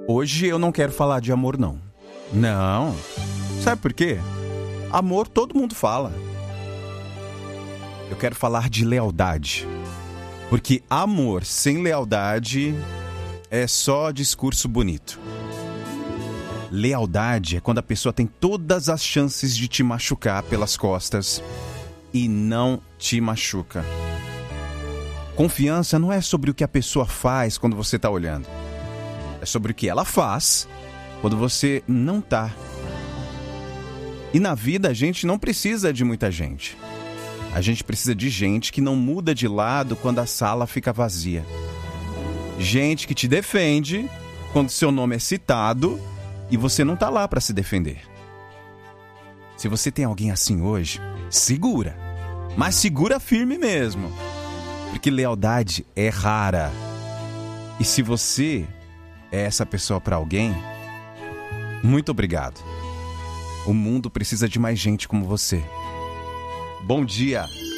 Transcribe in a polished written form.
Hoje eu não quero falar de amor, não. Não. Sabe por quê? Amor todo mundo fala. Eu quero falar de lealdade. Porque amor sem lealdade é só discurso bonito. Lealdade é quando a pessoa tem todas as chances de te machucar pelas costas e não te machuca. Confiança não é sobre o que a pessoa faz quando você está olhando. É sobre o que ela faz quando você não está. E na vida a gente não precisa de muita gente. A gente precisa de gente que não muda de lado quando a sala fica vazia. Gente que te defende quando seu nome é citado e você não está lá para se defender. Se você tem alguém assim hoje, segura. Mas segura firme mesmo. Porque lealdade é rara. E se você é essa pessoa para alguém, muito obrigado. O mundo precisa de mais gente como você. Bom dia!